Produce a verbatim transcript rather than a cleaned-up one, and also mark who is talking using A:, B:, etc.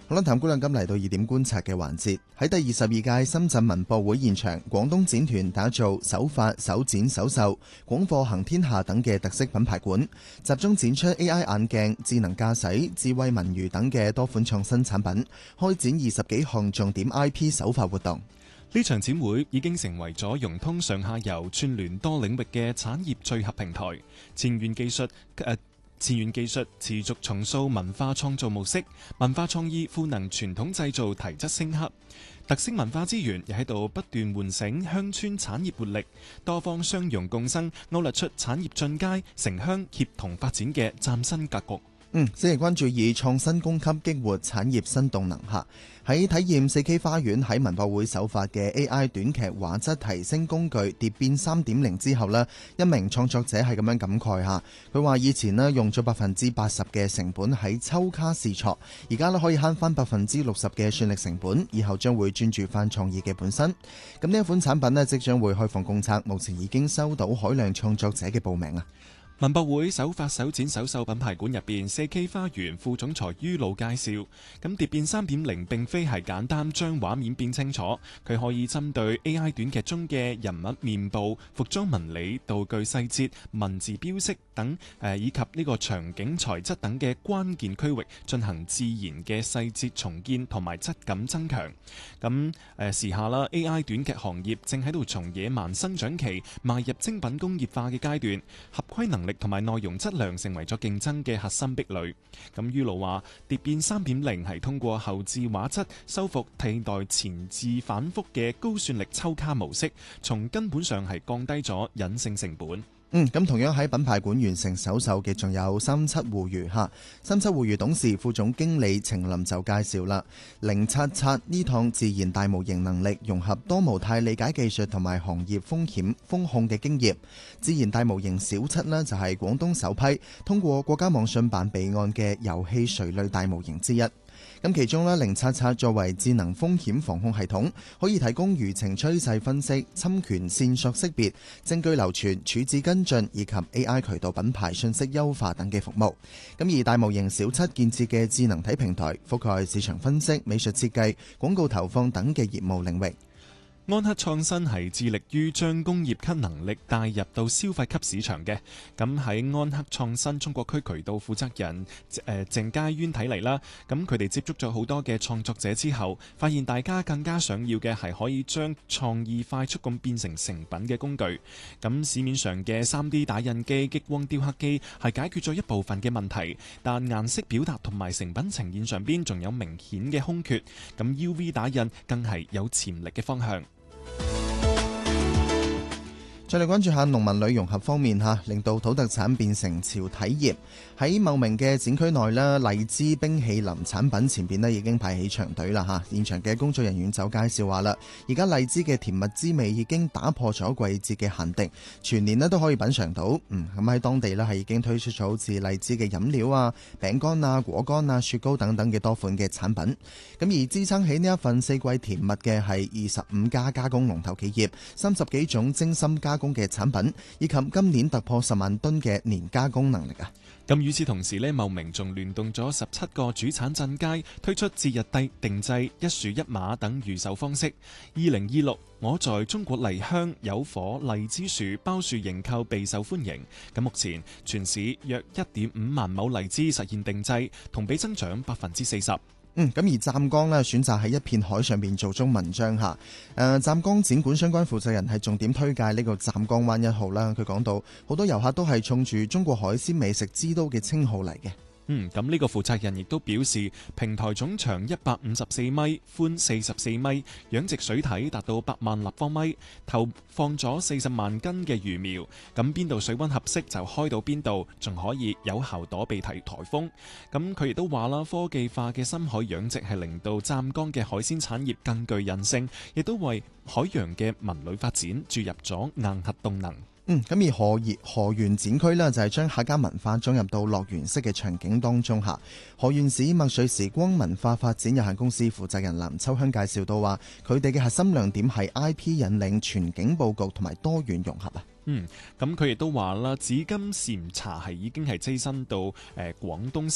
A: 好啦，譚姑娘，今嚟到二點觀察嘅環節，喺第二十二屆深圳文博會現場，廣東展團打造手法、手展、手授、廣貨行天下等嘅特色品牌館，集中展出 A I 眼鏡、智能駕駛、智慧文娛等嘅多款創新產品，開展二十幾項重點 I P 首發活動。
B: 呢場展會已經成為咗融通上下游、串聯多領域嘅產業聚合平台。前沿技術、呃、前沿技術持續重塑文化創造模式，文化創意賦能傳統製造提質升級，特色文化資源又喺度不斷喚醒鄉村產業活力，多方相容共生，勾勒出產業進階、城鄉協同發展嘅嶄新格局。
A: 嗯，星期關注以創新供給激活產業新動能下，喺體驗 四 K 花園喺文博會首發嘅 A I 短劇畫質提升工具蝶變 三點零 之後呢，一名創作者係咁樣感慨下，佢話以前呢用咗百分之八十嘅成本喺抽卡試錯，而家呢可以慳翻百分之六十嘅算力成本，以後將會專注翻創意嘅本身。咁呢一款產品呢即將會開放公測，目前已經收到海量創作者嘅報名啊。
B: 文博會首發首展首秀品牌館入邊 四 K 花園副總裁于露介紹，咁蝶變 三點零 並非係簡單將畫面變清楚，佢可以針對 A I 短劇中嘅人物面部、服裝紋理、道具細節、文字標識等，誒以及呢個場景材質等嘅關鍵區域進行自然嘅細節重建同埋質感增強。咁誒時下啦 A I 短劇行業正喺度從野蠻生長期邁入精品工業化嘅階段，合規能力同埋內容質量成為咗競爭嘅核心壁壘。咁于露話蝶變 三點零 係通過後置畫質修復替代前置反覆嘅高算力抽卡模式，從根本上係降低咗隱性成本。
A: 嗯，咁同樣喺品牌館完成首秀嘅仲有三七互娛嚇，三七互娛董事副總經理程林就介紹啦，零七七呢趟自然大模型能力融合多模態理解技術同埋行業風險風控嘅經驗，自然大模型小七呢就係廣東首批通過國家網信辦備案嘅遊戲垂類大模型之一。咁其中呢零七七作為智能風險防控系統，可以提供輿情趨勢分析、侵權線索識別、證據流傳、處置跟進以及 A I 渠道品牌信息優化等嘅服務。咁而大模型小七建設嘅智能體平台，覆蓋市場分析、美術設計、廣告投放等嘅業務領域。
B: 安克創新係致力於將工業級能力帶入到消費級市場嘅。咁喺安克創新中國區渠道負責人誒鄭佳淵睇嚟啦，咁佢哋接觸咗好多嘅創作者之後，發現大家更加想要嘅係可以將創意快速咁變成成品嘅工具。咁市面上嘅 三 D 打印機、激光雕刻機係解決咗一部分嘅問題，但顏色表達同埋成品呈現上邊仲有明顯嘅空缺。咁 U V 打印更係有潛力嘅方向。
A: 再嚟關注下農民旅融合方面嚇，令到土特產變成潮體業。喺茂名嘅展區內咧，荔枝冰淇淋產品前邊咧已經排起長隊啦嚇。現場嘅工作人員就介紹話啦，而家荔枝嘅甜蜜滋味已經打破咗季節嘅限定，全年咧都可以品嚐到。嗯，咁喺當地咧係已經推出咗好似荔枝嘅飲料啊、餅乾啊、果乾啊、雪糕等等嘅多款嘅產品。咁而支撐起呢一份四季甜蜜嘅係二十五家加工龍頭企業，三十幾種精心加工嘅產品，以及今年突破十萬噸嘅年加工能力啊！
B: 咁與此同時呢，茂名仲聯動咗十七個主產鎮街，推出節日定定製一樹一馬等預售方式。二零二六我在中國麗香有火荔枝樹包樹認購備受歡迎。咁目前全市約一點五萬畝荔枝實現定製，同比增長百分之四十。
A: 嗯，咁而湛江呢選擇喺一片海上邊做中文章嚇。誒、呃，湛江展館相關負責人係重點推介呢個湛江灣一號啦。佢講到好多遊客都係衝住中國海鮮美食之都嘅稱號嚟嘅。
B: 嗯，咁呢個負責人亦都表示，平台總長一百五十四米，寬四十四米，養殖水體達到百萬立方米，投放咗四十萬斤嘅魚苗。咁邊度水溫合適就開到邊度，仲可以有效躲避台颱風。咁佢亦都話啦，科技化嘅深海養殖係令到湛江嘅海鮮產業更具韌性，亦都為海洋嘅文旅發展注入咗硬核動能。
A: 嗯，咁而河源河源展區呢，就係將客家文化裝入到樂園式嘅場景當中嚇。河源市墨水時光文化發展有限公司負責人藍秋香介紹到話，佢哋嘅核心亮點係 I P 引領、全景佈局同埋多元融合啊。
B: 嗯，咁佢亦都話啦，紫金禪茶係已經係躋身到誒廣東